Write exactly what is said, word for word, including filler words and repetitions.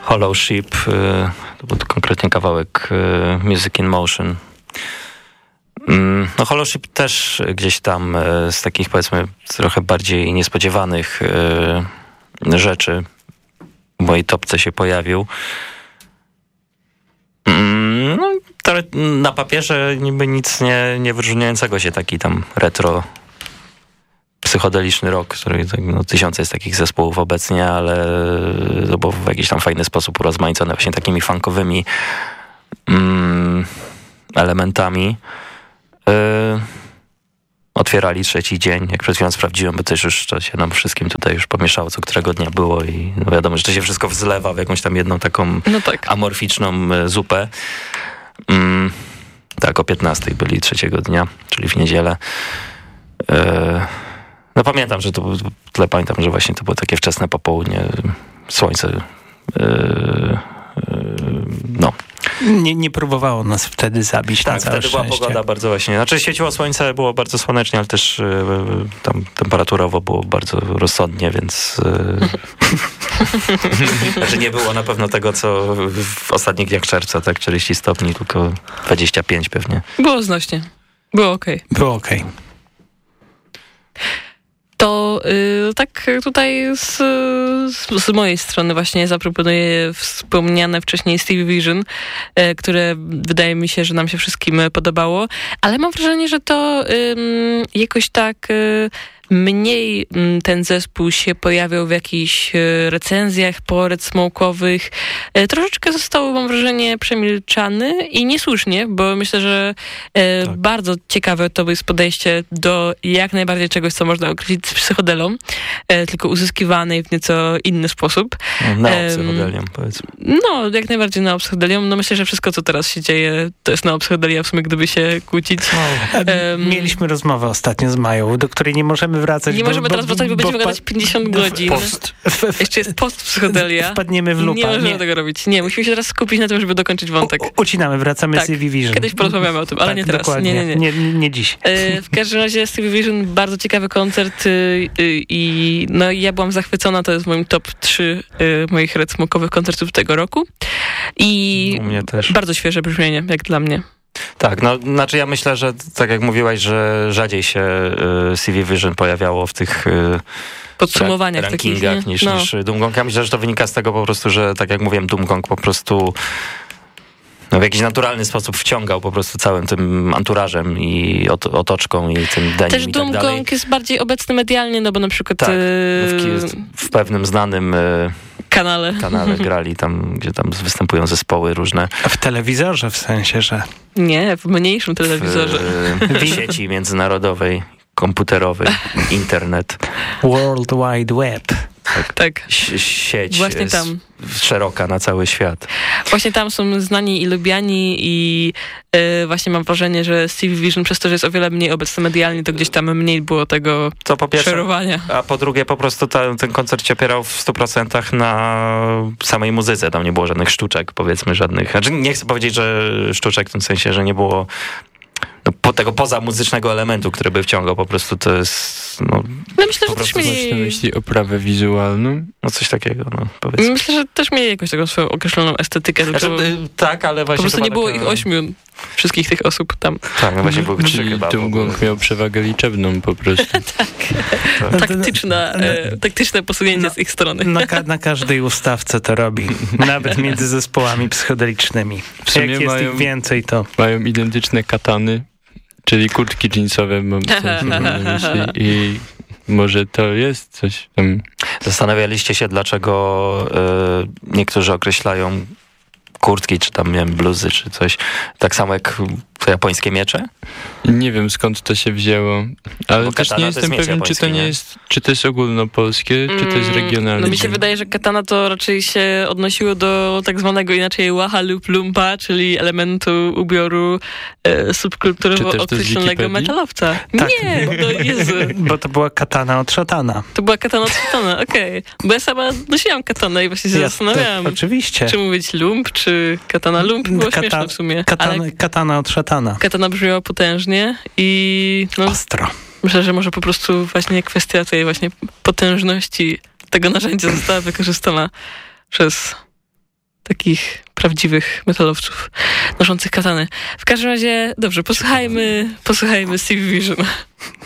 Hollow Ship, to był konkretnie kawałek Music in Motion. No Hollow Ship też gdzieś tam z takich, powiedzmy, trochę bardziej niespodziewanych rzeczy w mojej topce się pojawił. No, na papierze niby nic nie, nie wyróżniającego się, taki tam retro psychodeliczny rock, który no, tysiące jest takich zespołów obecnie, ale to było w jakiś tam fajny sposób urozmaicone właśnie takimi funkowymi mm, elementami. Yy, otwierali trzeci dzień, jak przed chwilą sprawdziłem, bo też już to się nam wszystkim tutaj już pomieszało, co którego dnia było i no wiadomo, że to się wszystko wzlewa w jakąś tam jedną taką no tak. amorficzną zupę. Yy, tak, o piętnastej byli trzeciego dnia, czyli w niedzielę. Yy, No pamiętam, że to było, tyle pamiętam, że właśnie to było takie wczesne popołudnie, słońce, yy, yy, no. Nie, nie próbowało nas wtedy zabić, tak, na całe wtedy była szczęście. pogoda bardzo właśnie, znaczy świeciło słońce, było bardzo słonecznie, ale też yy, tam temperaturowo było bardzo rozsądnie, więc yy, znaczy nie było na pewno tego, co w ostatnich dniach czerwca, tak, czterdzieści stopni, tylko dwadzieścia pięć pewnie. Było znośnie, było okej. Okay. Było okej. Okay. To y, tak tutaj z, z, z mojej strony właśnie zaproponuję wspomniane wcześniej Stevie Vision, y, które wydaje mi się, że nam się wszystkim podobało, ale mam wrażenie, że to y, jakoś tak y, mniej ten zespół się pojawiał w jakichś recenzjach Poet Smoke'owych. Troszeczkę został, mam wrażenie, przemilczany i niesłusznie, bo myślę, że tak. bardzo ciekawe to jest podejście do jak najbardziej czegoś, co można określić z psychodelą, tylko uzyskiwanej w nieco inny sposób. Neopsychodelią, powiedzmy. No, jak najbardziej neopsychodelią. No myślę, że wszystko, co teraz się dzieje, to jest neopsychodelia w sumie, gdyby się kłócić. No. Um, Mieliśmy rozmowę ostatnio z Mają, do której nie możemy wracać. Nie bo, możemy bo, teraz wracać, bo, bo będziemy bo gadać pięćdziesiąt godzin. Post. Jeszcze jest post-psychodelia. Wpadniemy w lupa. Nie możemy nie. tego robić. Nie, musimy się teraz skupić na tym, żeby dokończyć wątek. U, ucinamy, wracamy tak. z Stevie Vision. Kiedyś porozmawiamy o tym, ale tak, nie teraz. Dokładnie. Nie, nie, nie. nie, nie dziś. E, w każdym razie Stevie Vision, bardzo ciekawy koncert y, y, i no, ja byłam zachwycona. To jest w moim top trzy y, moich red smoke'owych koncertów tego roku. I u mnie też. Bardzo świeże brzmienie, jak dla mnie. Tak, no znaczy ja myślę, że tak jak mówiłaś, że rzadziej się y, Stevie Vision pojawiało w tych y, podsumowaniach ra- rankingach takich, niż, no. niż Doom Gong. Ja myślę, że to wynika z tego po prostu, że tak jak mówiłem, Doom Gong po prostu no, w jakiś naturalny sposób wciągał po prostu całym tym anturażem i ot- otoczką i tym denim Też i Doom tak dalej. Gong jest bardziej obecny medialnie, no bo na przykład tak, y- w, w pewnym znanym y- kanale. kanale grali tam, gdzie tam występują zespoły różne. A w telewizorze w sensie, że... Nie, w mniejszym telewizorze. W, w sieci międzynarodowej, komputerowej, internet. World Wide Web. Tak. tak. Sie- sieć Właśnie tam. szeroka na cały świat. Właśnie tam są znani i lubiani i yy, właśnie mam wrażenie, że Stevie Vision przez to, że jest o wiele mniej obecny medialnie, to gdzieś tam mniej było tego to po pierwsze, szerowania. A po drugie po prostu ta, ten koncert się opierał w stu procentach na samej muzyce. Tam nie było żadnych sztuczek, powiedzmy, żadnych. Znaczy nie chcę powiedzieć, że sztuczek w tym sensie, że nie było no, po tego pozamuzycznego elementu, który by wciągał. Po prostu to jest... No, no myślę, że po też prostu mieli... Masz na myśli oprawę wizualną? No coś takiego, no powiedzmy. Myślę, że też mieli jakąś taką swoją określoną estetykę. Znaczy, tylko y, tak, ale właśnie... po prostu nie było taka... ich ośmiu, wszystkich tych osób tam. Tak, no właśnie były trzy Czyli chyba. Doom Gong miał przewagę liczebną po prostu. tak. Taktyczna, e, taktyczne posunięcie no, z ich strony. Na, ka- na każdej ustawce to robi. Nawet między zespołami psychodelicznymi. W sumie Jak jest mają, ich więcej, to... Mają identyczne katany, czyli kurtki jeansowe mam coś na myśli i może to jest coś tam... Zastanawialiście się, dlaczego y, niektórzy określają kurtki, czy tam, nie wiem, bluzy, czy coś, tak samo jak to japońskie miecze? Nie wiem, skąd to się wzięło, ale Bo też nie jestem pewien, czy to nie jest, czy to jest ogólnopolskie, mm, czy to jest regionalne. No mi się wydaje, że katana to raczej się odnosiło do tak zwanego inaczej waha lub lumpa, czyli elementu ubioru e, subkulturowo określonego metalowca. Tak, nie, bo, no Jezu. Bo to była katana od szatana. To była katana od szatana, okej. Okay. Bo ja sama nosiłam katanę i właśnie się ja, zastanawiałam. To, oczywiście. Czy mówić lump, czy katana lump? Było Kata, śmieszne w sumie. Katana, ale katana od szatana. Katana brzmiała potężnie i... No, ostro. Myślę, że może po prostu właśnie kwestia tej właśnie potężności tego narzędzia została wykorzystana przez takich prawdziwych metalowców noszących katany. W każdym razie, dobrze, posłuchajmy, posłuchajmy Stevie Vision.